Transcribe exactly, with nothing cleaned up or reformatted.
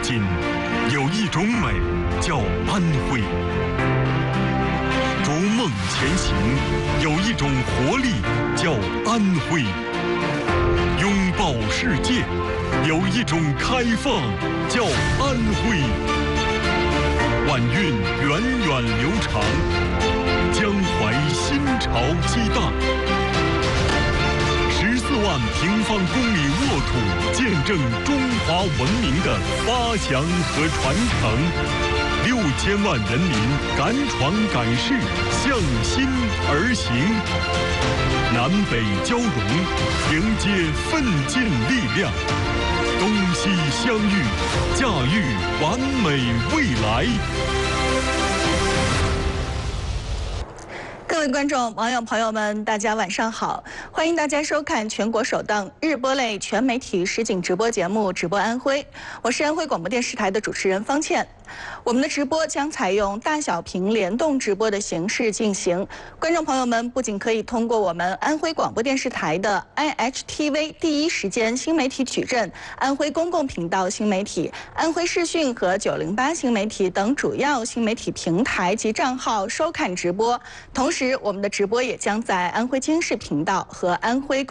今，有一种美叫安徽；逐梦前行，有一种活力叫安徽；拥抱世界，有一种开放叫安徽。晚运源远流长，江淮新潮激荡。十四万平方公里沃土，见证中华文明的发祥和传承。六千万人民敢闯敢试，向心而行。南北交融，迎接奋进力量。东西相遇，驾驭完美未来。 各位观众、网友、朋友们，大家晚上好！欢迎大家收看全国首档日播类全媒体实景直播节目《直播安徽》，我是安徽广播电视台的主持人方倩。我们的直播将采用大小屏联动直播的形式进行，观众朋友们不仅可以通过我们安徽广播电视台的 I H T V 第一时间新媒体矩阵、安徽公共频道新媒体、安徽视讯和九零八新媒体等主要新媒体平台及账号收看直播，同时我们的直播也将在安徽经视频道和安徽公